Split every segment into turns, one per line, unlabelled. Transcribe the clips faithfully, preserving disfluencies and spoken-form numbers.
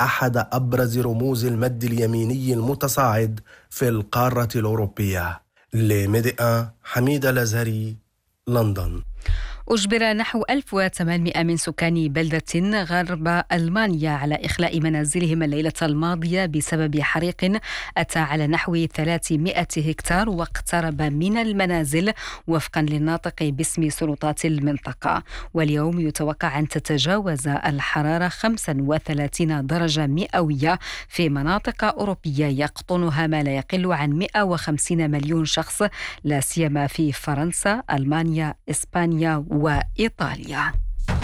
أحد أبرز رموز المد اليميني المتصاعد في القارة الأوروبية. لميديا حميد الأزهري، لندن.
أجبر نحو ألف وثمانمائة من سكان بلدة غرب ألمانيا على إخلاء منازلهم الليلة الماضية بسبب حريق أتى على نحو ثلاثمائة هكتار واقترب من المنازل وفقا للناطق باسم سلطات المنطقة. واليوم يتوقع أن تتجاوز الحرارة خمسة وثلاثين درجة مئوية في مناطق أوروبية يقطنها ما لا يقل عن مئة وخمسين مليون شخص، لا سيما في فرنسا، ألمانيا، إسبانيا وإيطاليا.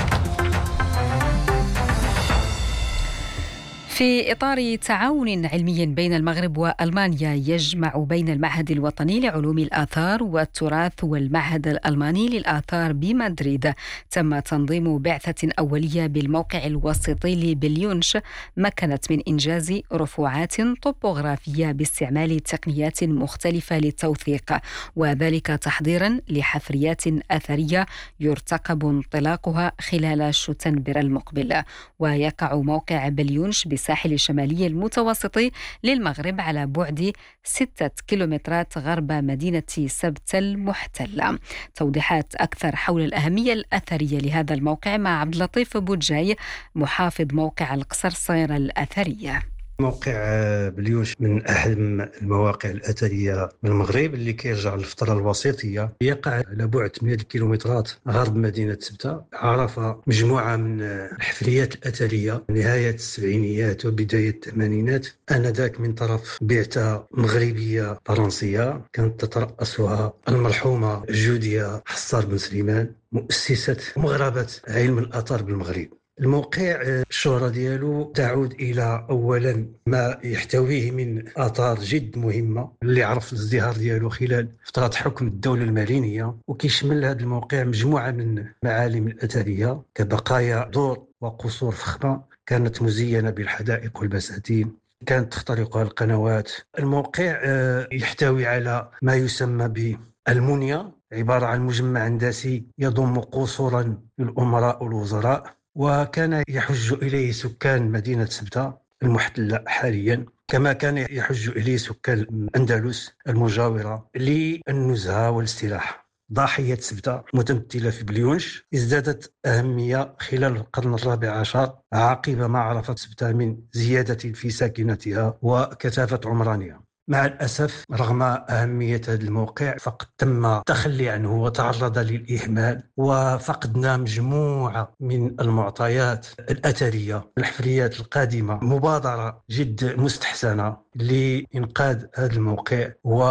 في إطار تعاون علمي بين المغرب وألمانيا يجمع بين المعهد الوطني لعلوم الآثار والتراث والمعهد الألماني للآثار بمدريد، تم تنظيم بعثة أولية بالموقع الوسطي لبليونش مكنت من إنجاز رفوعات طبوغرافية باستعمال تقنيات مختلفة للتوثيق، وذلك تحضيرا لحفريات أثرية يرتقب انطلاقها خلال شتنبر المقبل. ويقع موقع بليونش الساحل الشمالي المتوسطي للمغرب على بعد ستة كيلومترات غرب مدينة سبت المحتلة. توضيحات أكثر حول الأهمية الأثرية لهذا الموقع مع عبد اللطيف بوجاي، محافظ موقع القصرصير الأثرية.
موقع بليونش من أهم المواقع الأثرية بالمغرب اللي كيرجع للفترة الوسيطية، يقع على بعد ثمانية كيلومترات غرب مدينة سبتة. عرف مجموعة من الحفريات الأثرية نهاية السبعينيات وبداية الثمانينات، آنذاك من طرف بعثة مغربية فرنسية كانت تترأسها المرحومة جوديا حصار بن سليمان، مؤسسة مغربة علم الآثار بالمغرب. الموقع الشهرة ديالو تعود إلى أولا ما يحتويه من آثار جد مهمة اللي عرف الازدهار ديالو خلال فترة حكم الدولة المالينية، وكيشمل هذا الموقع مجموعة من معالم الأثرية كبقايا دور وقصور فخمة كانت مزينة بالحدائق والبساتين كانت تخترقها القنوات. الموقع يحتوي على ما يسمى بالمنيا، عبارة عن مجمع هندسي يضم قصورا للأمراء والوزراء، وكان يحج إليه سكان مدينة سبتة المحتلة حاليا، كما كان يحج إليه سكان الأندلس المجاورة للنزهة والاستراحة. ضاحية سبتة متمثلة في بليونش ازدادت أهمية خلال القرن الرابع عشر عقب ما عرفت سبتة من زيادة في ساكنتها وكثافة عمرانها. مع الأسف رغم أهمية هذا الموقع فقد تم التخلي عنه وتعرض للإهمال، وفقدنا مجموعة من المعطيات الأثرية. الحفريات القادمة مبادرة جد مستحسنة لإنقاذ هذا الموقع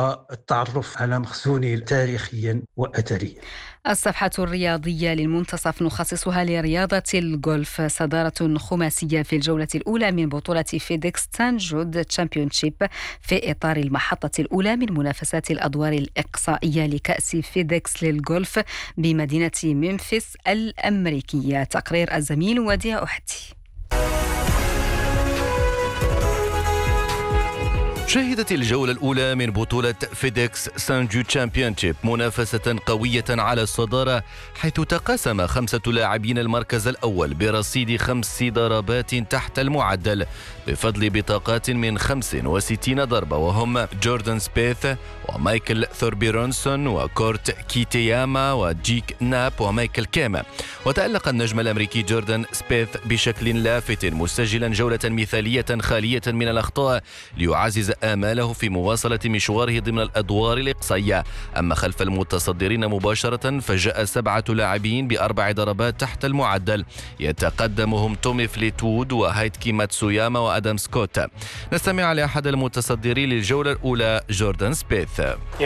والتعرف على مخزونه تاريخيا وأثريا.
الصفحة الرياضية للمنتصف نخصصها لرياضة الجولف. صدارة خماسية في الجولة الأولى من بطولة فيديكس سان جود تشامبيونشيب في إطار المحطة الأولى من منافسات الأدوار الإقصائية لكأس فيديكس للجولف بمدينة ممفيس الأمريكية. تقرير الزميل وديع أحتي.
شهدت الجولة الأولى من بطولة فيديكس سان جو تشامبيونشيب منافسة قوية على الصدارة، حيث تقاسم خمسة لاعبين المركز الأول برصيد خمس ضربات تحت المعدل بفضل بطاقات من خمس وستين ضربة، وهم جوردان سبيث ومايكل ثوربيرونسون وكورت كيتياما وجيك ناب ومايكل كيما. وتألق النجم الأمريكي جوردان سبيث بشكل لافت مسجلا جولة مثالية خالية من الأخطاء ليعزز آماله في مواصلة مشواره ضمن الأدوار الإقصائية. أما خلف المتصدرين مباشرة فجاء سبعة لاعبين بأربع ضربات تحت المعدل، يتقدمهم تومي فليتوود وهايتكي ماتسوياما وأدم سكوت. نستمع لأحد المتصدرين للجولة الأولى جوردان سبيث.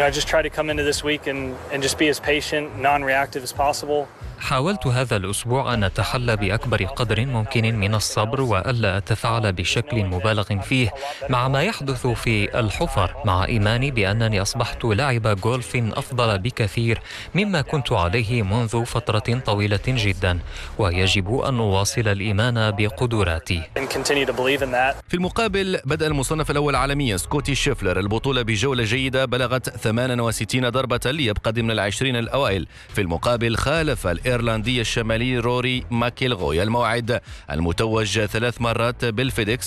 حاولت هذا الأسبوع أن أتحلى بأكبر قدر ممكن من الصبر وألا أتفاعل بشكل مبالغ فيه مع ما يحدث في الحفر، مع إيماني بأنني أصبحت لاعب جولف أفضل بكثير مما كنت عليه منذ فترة طويلة جدا، ويجب أن نواصل الإيمان بقدراتي.
في المقابل بدأ المصنف الأول عالميا سكوتي شيفلر البطولة بجولة جيدة بلغت ثمانية وستين ضربة ليبقى ضمن العشرين الأوائل. في المقابل خالف الإيرلندي الشمالي روري ماكيلغوي الموعد المتوج ثلاث مرات بالفيديكس